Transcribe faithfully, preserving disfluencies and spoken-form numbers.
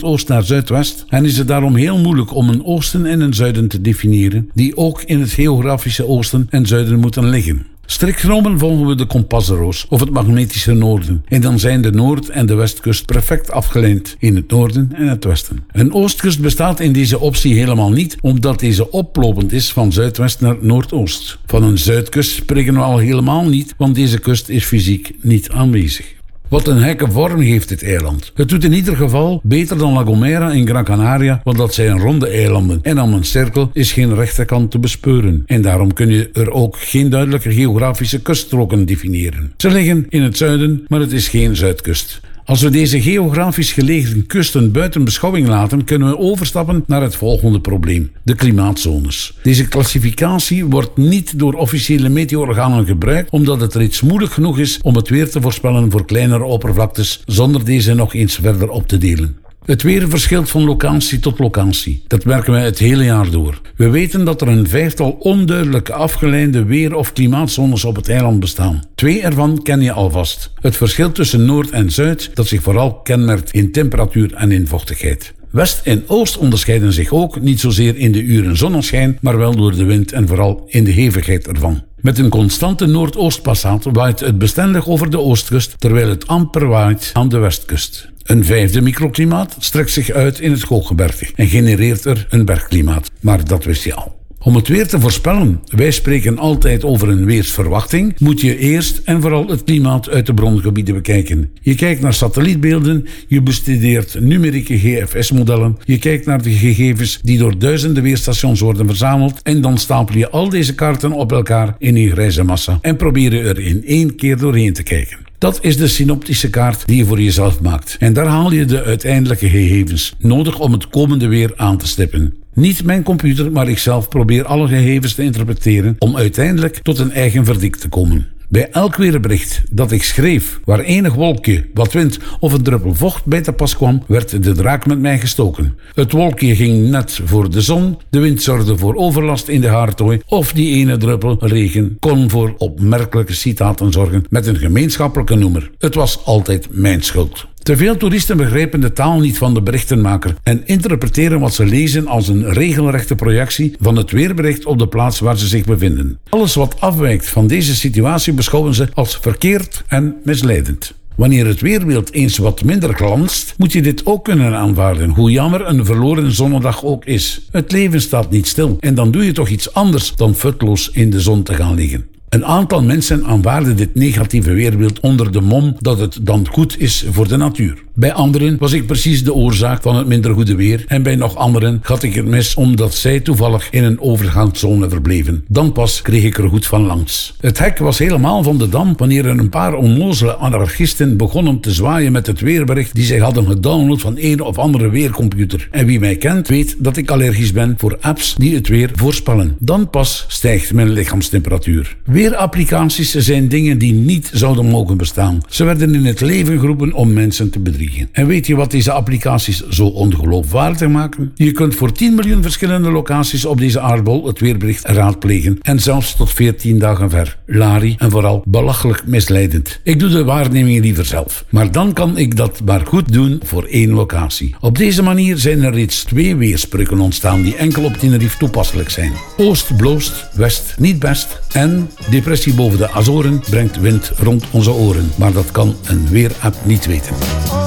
noordoost naar zuidwest en is het daarom heel moeilijk om een oosten en een zuiden te definiëren, die ook in het geografische oosten en zuiden moeten liggen. Strikt genomen volgen we de kompasroos of het magnetische noorden. En dan zijn de noord- en de westkust perfect afgeleid in het noorden en het westen. Een oostkust bestaat in deze optie helemaal niet, omdat deze oplopend is van zuidwest naar noordoost. Van een zuidkust spreken we al helemaal niet, want deze kust is fysiek niet aanwezig. Wat een gekke vorm heeft dit eiland. Het doet in ieder geval beter dan La Gomera en Gran Canaria, want dat zijn ronde eilanden. En aan een cirkel is geen rechte kant te bespeuren. En daarom kun je er ook geen duidelijke geografische kuststroken definiëren. Ze liggen in het zuiden, maar het is geen zuidkust. Als we deze geografisch gelegen kusten buiten beschouwing laten, kunnen we overstappen naar het volgende probleem: de klimaatzones. Deze klassificatie wordt niet door officiële meteororganen gebruikt, omdat het reeds moeilijk genoeg is om het weer te voorspellen voor kleinere oppervlaktes, zonder deze nog eens verder op te delen. Het weer verschilt van locatie tot locatie. Dat merken wij het hele jaar door. We weten dat er een vijftal onduidelijke afgeleide weer- of klimaatzones op het eiland bestaan. Twee ervan ken je alvast. Het verschil tussen Noord en Zuid, dat zich vooral kenmerkt in temperatuur en in vochtigheid. West en Oost onderscheiden zich ook, niet zozeer in de uren zonneschijn, maar wel door de wind en vooral in de hevigheid ervan. Met een constante noordoostpassaat waait het bestendig over de oostkust, terwijl het amper waait aan de westkust. Een vijfde microklimaat strekt zich uit in het Hooggebergte en genereert er een bergklimaat. Maar dat wist je al. Om het weer te voorspellen, wij spreken altijd over een weersverwachting, moet je eerst en vooral het klimaat uit de brongebieden bekijken. Je kijkt naar satellietbeelden, je bestudeert numerieke G F S-modellen, je kijkt naar de gegevens die door duizenden weerstations worden verzameld en dan stapel je al deze kaarten op elkaar in een grijze massa en probeer je er in één keer doorheen te kijken. Dat is de synoptische kaart die je voor jezelf maakt. En daar haal je de uiteindelijke gegevens nodig om het komende weer aan te stippen. Niet mijn computer, maar ikzelf probeer alle gegevens te interpreteren om uiteindelijk tot een eigen verdict te komen. Bij elk weerbericht dat ik schreef, waar enig wolkje, wat wind of een druppel vocht bij te pas kwam, werd de draak met mij gestoken. Het wolkje ging net voor de zon, de wind zorgde voor overlast in de haartooi, of die ene druppel regen kon voor opmerkelijke citaten zorgen met een gemeenschappelijke noemer. Het was altijd mijn schuld. Te veel toeristen begrijpen de taal niet van de berichtenmaker en interpreteren wat ze lezen als een regelrechte projectie van het weerbericht op de plaats waar ze zich bevinden. Alles wat afwijkt van deze situatie beschouwen ze als verkeerd en misleidend. Wanneer het weerbeeld eens wat minder glanst, moet je dit ook kunnen aanvaarden, hoe jammer een verloren zonnedag ook is. Het leven staat niet stil en dan doe je toch iets anders dan futloos in de zon te gaan liggen. Een aantal mensen aanvaarden dit negatieve weerbeeld onder de mom dat het dan goed is voor de natuur. Bij anderen was ik precies de oorzaak van het minder goede weer en bij nog anderen had ik het mis omdat zij toevallig in een overgangszone verbleven. Dan pas kreeg ik er goed van langs. Het hek was helemaal van de dam wanneer er een paar onnozele anarchisten begonnen te zwaaien met het weerbericht die zij hadden gedownload van een of andere weercomputer. En wie mij kent weet dat ik allergisch ben voor apps die het weer voorspellen. Dan pas stijgt mijn lichaamstemperatuur. Weerapplicaties zijn dingen die niet zouden mogen bestaan. Ze werden in het leven geroepen om mensen te bedriegen. En weet je wat deze applicaties zo ongeloofwaardig maken? Je kunt voor tien miljoen verschillende locaties op deze aardbol het weerbericht raadplegen en zelfs tot veertien dagen ver. Lari en vooral belachelijk misleidend. Ik doe de waarnemingen liever zelf. Maar dan kan ik dat maar goed doen voor één locatie. Op deze manier zijn er reeds twee weerspreuken ontstaan die enkel op Tenerife toepasselijk zijn. Oost bloost, west niet best en depressie boven de Azoren brengt wind rond onze oren. Maar dat kan een weerapp niet weten.